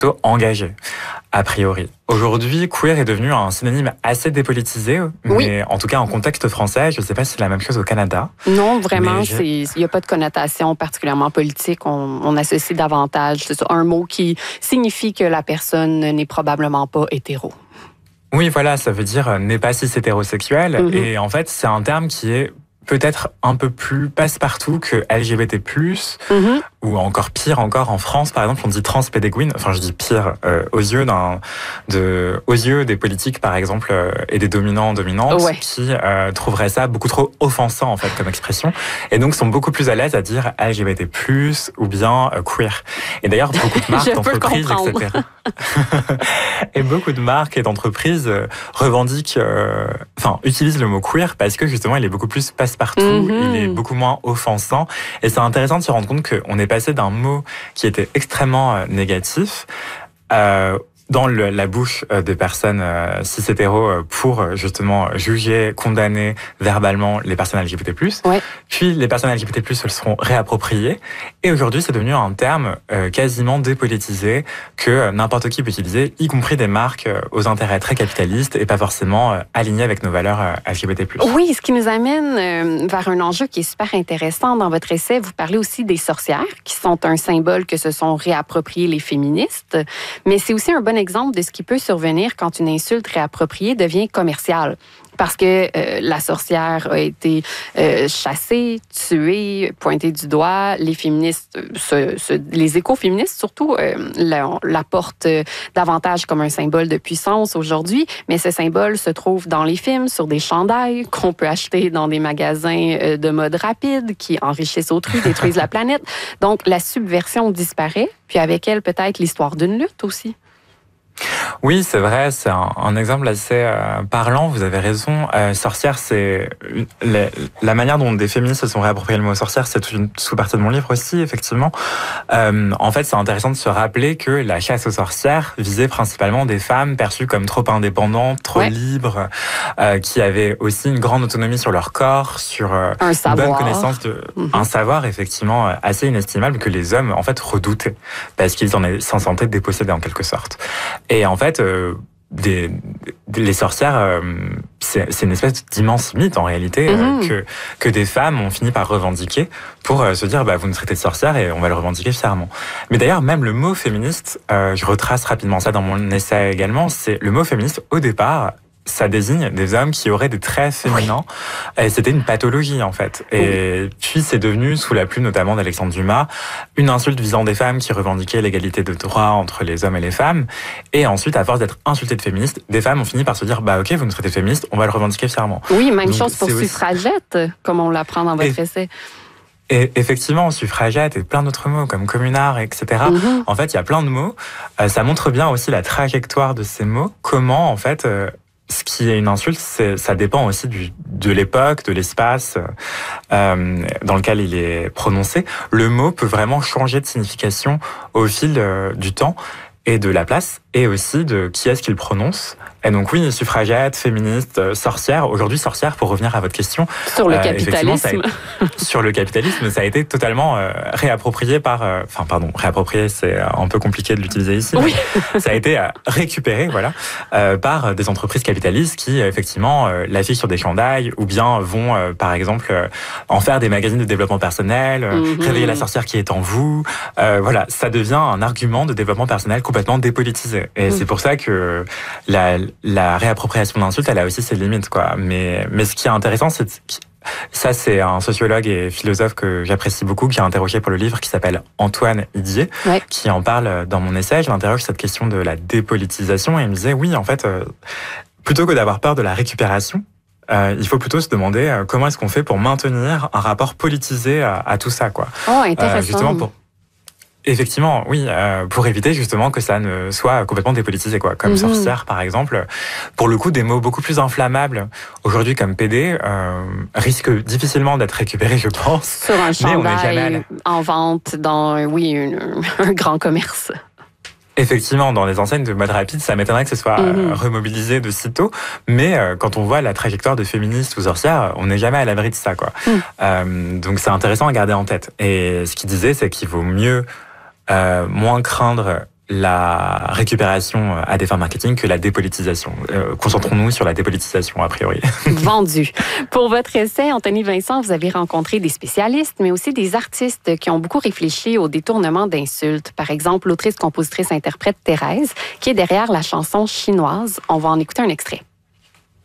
engagé, a priori. Aujourd'hui, queer est devenu un synonyme assez dépolitisé, mais en tout cas en contexte français, je ne sais pas si c'est la même chose au Canada. Non, vraiment, il n'y a pas de connotation particulièrement politique. On associe davantage un mot qui signifie que la personne n'est probablement pas hétéro. Oui, voilà, ça veut dire n'est pas cis hétérosexuel. Et en fait, c'est un terme qui est peut-être un peu plus passe-partout que LGBT+, ou encore pire encore en France, par exemple, on dit transpédéguine. Enfin, je dis pire aux yeux des politiques, par exemple, et des dominants-dominantes, qui trouveraient ça beaucoup trop offensant, en fait, comme expression, et donc sont beaucoup plus à l'aise à dire LGBT+, ou bien queer. Et d'ailleurs, beaucoup de marques d'entreprises, etc. Et beaucoup de marques et d'entreprises revendiquent, utilisent le mot queer parce que justement, il est beaucoup plus passe-partout, il est beaucoup moins offensant. Et c'est intéressant de se rendre compte qu'on est passé d'un mot qui était extrêmement négatif dans la bouche des personnes cis-hétéros pour justement juger, condamner verbalement les personnes LGBT+. Puis les personnes LGBT+, se le seront réappropriées. Et aujourd'hui, c'est devenu un terme quasiment dépolitisé que n'importe qui peut utiliser, y compris des marques aux intérêts très capitalistes et pas forcément alignés avec nos valeurs LGBT+. Oui, ce qui nous amène vers un enjeu qui est super intéressant. Dans votre essai, vous parlez aussi des sorcières, qui sont un symbole que se sont réappropriés les féministes. Mais c'est aussi un bon exemple de ce qui peut survenir quand une insulte réappropriée devient commerciale. Parce que la sorcière a été chassée, tuée, pointée du doigt. Les féministes, les écoféministes surtout, la portent davantage comme un symbole de puissance aujourd'hui. Mais ce symbole se trouve dans les films, sur des chandails qu'on peut acheter dans des magasins de mode rapide qui enrichissent autrui, détruisent la planète. Donc, la subversion disparaît. Puis avec elle, peut-être l'histoire d'une lutte aussi. Oui, c'est vrai, c'est un exemple assez parlant, vous avez raison. Sorcière, c'est la manière dont des féministes se sont réappropriés le mot sorcière, c'est une sous-partie de mon livre aussi, effectivement. En fait, c'est intéressant de se rappeler que la chasse aux sorcières visait principalement des femmes perçues comme trop indépendantes, trop libres, qui avaient aussi une grande autonomie sur leur corps, sur une bonne connaissance un savoir, effectivement, assez inestimable que les hommes, en fait, redoutaient, parce qu'ils s'en sentaient dépossédés, en quelque sorte. Et en fait, les sorcières, c'est une espèce d'immense mythe en réalité que des femmes ont fini par revendiquer pour se dire vous nous traitez de sorcières et on va le revendiquer fièrement. Mais d'ailleurs, même le mot féministe, je retrace rapidement ça dans mon essai également, c'est le mot féministe au départ. Ça désigne des hommes qui auraient des traits féminins. Et c'était une pathologie, en fait. Et puis, c'est devenu, sous la plume notamment d'Alexandre Dumas, une insulte visant des femmes qui revendiquaient l'égalité de droit entre les hommes et les femmes. Et ensuite, à force d'être insultées de féministes, des femmes ont fini par se dire, ok, vous nous traitez de féministes, on va le revendiquer fièrement. Oui, même chose pour suffragette, comme on l'apprend dans votre essai. Et effectivement, suffragette et plein d'autres mots comme communard, etc. En fait, il y a plein de mots. Ça montre bien aussi la trajectoire de ces mots. Comment, en fait, ce qui est une insulte, ça dépend aussi de l'époque, de l'espace dans lequel il est prononcé. Le mot peut vraiment changer de signification au fil du temps et de la place, et aussi de qui est-ce qu'il prononce. Et donc oui, suffragette, féministe, sorcière. Aujourd'hui, sorcière, pour revenir à votre question. Sur le capitalisme. Sur le capitalisme, ça a été totalement réapproprié par... réapproprié, c'est un peu compliqué de l'utiliser ici. Oui. Ça a été récupéré, par des entreprises capitalistes qui, effectivement, l'affichent sur des chandails, ou bien vont, par exemple, en faire des magazines de développement personnel, réveiller la sorcière qui est en vous. Ça devient un argument de développement personnel complètement dépolitisé. Et c'est pour ça que la réappropriation d'insultes, elle a aussi ses limites, quoi. Mais ce qui est intéressant, ça, c'est un sociologue et philosophe que j'apprécie beaucoup, que j'ai interrogé pour le livre, qui s'appelle Antoine Idier, qui en parle dans mon essai. Je l'interroge sur cette question de la dépolitisation, et il me disait, oui, en fait, plutôt que d'avoir peur de la récupération, il faut plutôt se demander comment est-ce qu'on fait pour maintenir un rapport politisé à tout ça, quoi. Oh, intéressant. Justement Effectivement, oui, pour éviter justement que ça ne soit complètement dépolitisé, quoi. Comme sorcière, par exemple. Pour le coup, des mots beaucoup plus inflammables, aujourd'hui comme PD, risquent difficilement d'être récupérés, je pense. Sur un chandail en vente dans, un grand commerce. Effectivement, dans les enseignes de mode rapide, ça m'étonnerait que ce soit remobilisé de sitôt. Mais quand on voit la trajectoire de féministes ou sorcières, on n'est jamais à l'abri de ça, quoi. Donc c'est intéressant à garder en tête. Et ce qu'il disait, c'est qu'il vaut mieux moins craindre la récupération à des fins marketing que la dépolitisation. Concentrons-nous sur la dépolitisation, a priori. Vendu. Pour votre essai, Anthony Vincent, vous avez rencontré des spécialistes, mais aussi des artistes qui ont beaucoup réfléchi au détournement d'insultes. Par exemple, l'autrice, compositrice, interprète Thérèse, qui est derrière la chanson chinoise. On va en écouter un extrait.